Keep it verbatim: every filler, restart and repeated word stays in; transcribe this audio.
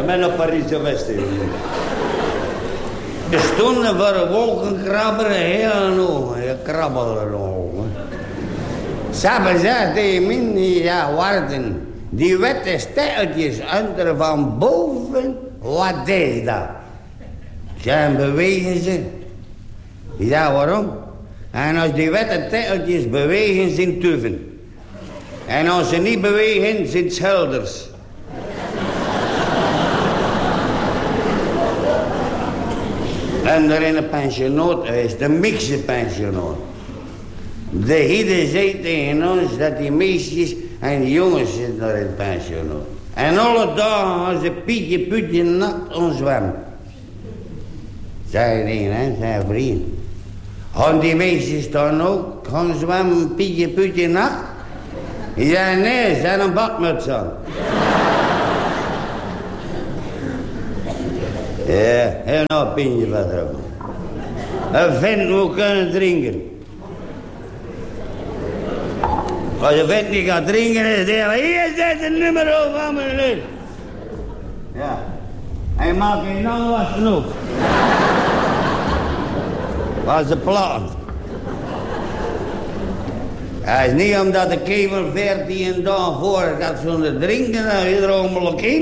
met een Parijse Westen. Er stonden voor een wolkenkrabber heel nog. Je krabbelde nog. Ze hebben gezegd tegen mij, ja, warten. Die witte steltjes onder van boven, wat deed dat? Ze bewegen ze. Ja, waarom? En als die witte steltjes bewegen, zijn tuffen. En als ze niet bewegen, zijn schelders. En er in een pensionaat is, de mixte pensionaat. De hidden zei tegen ons dat die meisjes en die jongens zitten daar in het pensionaat. En alle dagen gaan ze Pietje Putje nakt onzwemmen. Zei een, hè, zei vriend. Gaan die meisjes dan ook gaan zwemmen Pietje Putje nakt? Ja, nee, ze zijn een badmuts aan. Ja, heel nou pintje vertrouwen. Een vent moet kunnen drinken. Als een vent niet gaat drinken, is het hier zit een nummer over van mijn neus. Ja. Hij maakt je nou was genoeg. Wat is de plan? Het is niet omdat de kever veertien dagen voor gaat zonder drinken, dan is er allemaal in.